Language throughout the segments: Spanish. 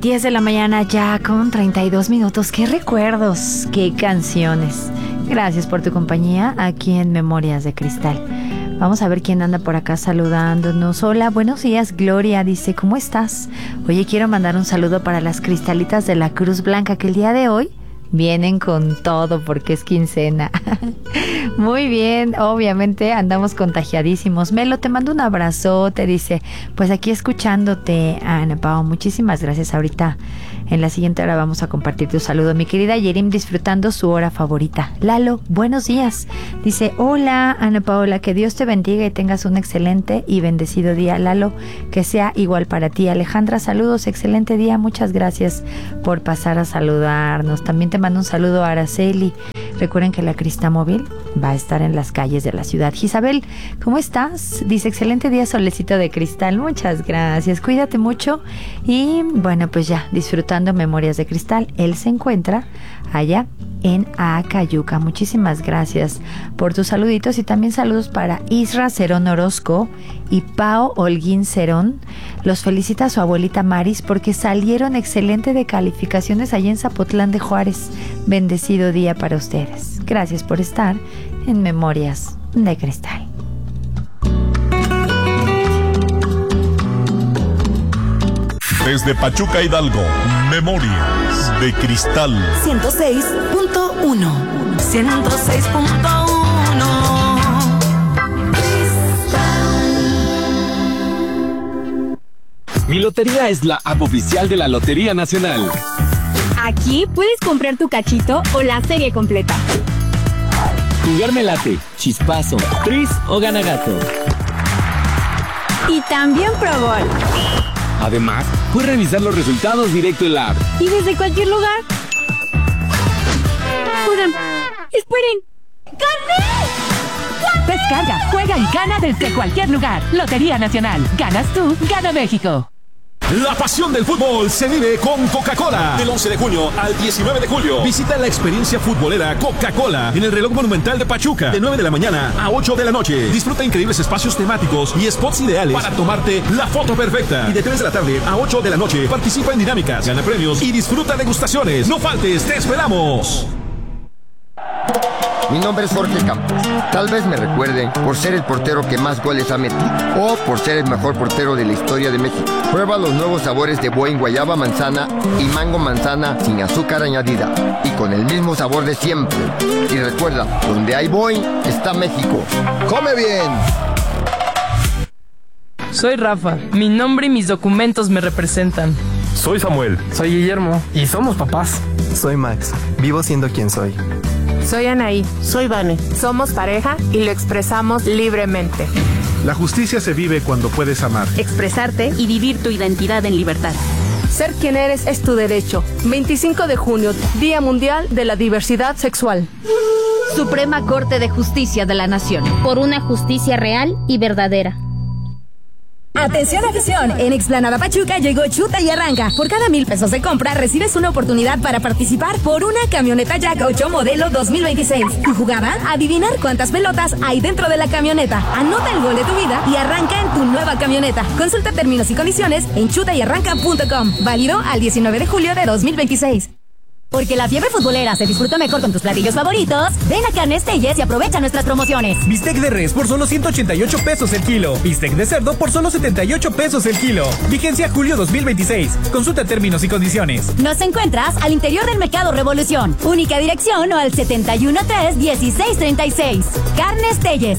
10 de la mañana ya con 32 minutos. ¡Qué recuerdos! ¡Qué canciones! Gracias por tu compañía aquí en Memorias de Cristal. Vamos a ver quién anda por acá saludándonos. Hola, buenos días, Gloria. Dice, ¿cómo estás? Oye, quiero mandar un saludo para las cristalitas de la Cruz Blanca que el día de hoy vienen con todo porque es quincena. Muy bien, obviamente andamos contagiadísimos. Melo, te mando un abrazote, dice. Pues aquí escuchándote, Ana Pao. Muchísimas gracias. Ahorita en la siguiente hora vamos a compartir tu saludo. Mi querida Yerim disfrutando su hora favorita. Lalo, buenos días. Dice, hola Ana Paola, que Dios te bendiga y tengas un excelente y bendecido día. Lalo, que sea igual para ti. Alejandra, saludos, excelente día. Muchas gracias por pasar a saludarnos. También te mando un saludo a Araceli. Recuerden que la Cristamóvil va a estar en las calles de la ciudad. Isabel, ¿cómo estás? Dice, excelente día, solecito de cristal. Muchas gracias. Cuídate mucho. Y bueno, pues ya, disfrutando Memorias de Cristal. Él se encuentra allá en Acayuca. Muchísimas gracias por tus saluditos y también saludos para Isra Cerón Orozco y Pao Holguín Cerón. Los felicita a su abuelita Maris porque salieron excelente de calificaciones allá en Zapotlán de Juárez. Bendecido día para ustedes. Gracias por estar en Memorias de Cristal. Desde Pachuca, Hidalgo, Memorias de Cristal. 106.1. 106.1. Mi Lotería es la app oficial de la Lotería Nacional. Aquí puedes comprar tu cachito o la serie completa. Jugar me late, chispazo, tris o ganagato. Y también Pro Bowl. Además, puedes revisar los resultados directo en la app. Y desde cualquier lugar. Oigan, esperen. ¡Gané! Descarga, juega y gana desde cualquier lugar. Lotería Nacional. Ganas tú, gana México. La pasión del fútbol se vive con Coca-Cola. Del 11 de junio al 19 de julio. Visita la experiencia futbolera Coca-Cola en el reloj monumental de Pachuca. De 9 de la mañana a 8 de la noche. Disfruta increíbles espacios temáticos y spots ideales para tomarte la foto perfecta. Y de 3 de la tarde a 8 de la noche participa en dinámicas, gana premios y disfruta degustaciones. No faltes, te esperamos. Mi nombre es Jorge Campos. Tal vez me recuerden por ser el portero que más goles ha metido o por ser el mejor portero de la historia de México. Prueba los nuevos sabores de Boing guayaba manzana y mango manzana sin azúcar añadida y con el mismo sabor de siempre. Y recuerda, donde hay Boing está México. ¡Come bien! Soy Rafa. Mi nombre y mis documentos me representan. Soy Samuel. Soy Guillermo. Y somos papás. Soy Max. Vivo siendo quien soy. Soy Anaí. Soy Vane. Somos pareja y lo expresamos libremente. La justicia se vive cuando puedes amar, expresarte y vivir tu identidad en libertad. Ser quien eres es tu derecho. 25 de junio, Día Mundial de la Diversidad Sexual. Suprema Corte de Justicia de la Nación. Por una justicia real y verdadera. Atención, afición, en Explanada Pachuca llegó Chuta y Arranca. Por cada 1,000 pesos de compra recibes una oportunidad para participar por una camioneta Jack 8 modelo 2026. Tu jugada, adivinar cuántas pelotas hay dentro de la camioneta. Anota el gol de tu vida y arranca en tu nueva camioneta. Consulta términos y condiciones en chutayarranca.com. Válido al 19 de julio de 2026. Porque la fiebre futbolera se disfruta mejor con tus platillos favoritos, ven a Carnes Telles y aprovecha nuestras promociones. Bistec de res por solo 188 pesos el kilo. Bistec de cerdo por solo 78 pesos el kilo. Vigencia julio 2026. Consulta términos y condiciones. Nos encuentras al interior del Mercado Revolución. Única dirección o al 713-1636. Carnes Telles.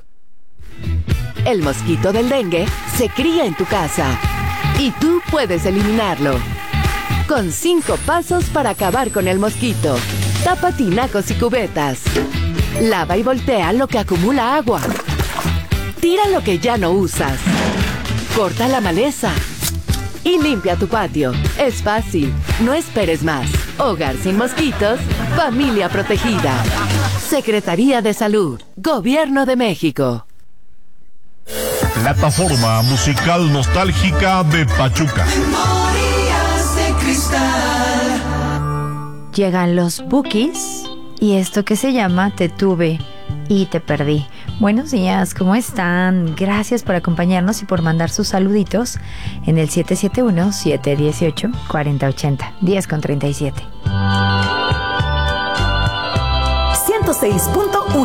El mosquito del dengue se cría en tu casa y tú puedes eliminarlo. Con 5 pasos para acabar con el mosquito. Tapa tinacos y cubetas. Lava y voltea lo que acumula agua. Tira lo que ya no usas. Corta la maleza. Y limpia tu patio. Es fácil. No esperes más. Hogar sin mosquitos. Familia protegida. Secretaría de Salud. Gobierno de México. Plataforma musical nostálgica de Pachuca. Llegan los Bukis y esto que se llama Te tuve y te perdí. Buenos días, ¿cómo están? Gracias por acompañarnos y por mandar sus saluditos en el 771-718-4080, 10:37. 106.1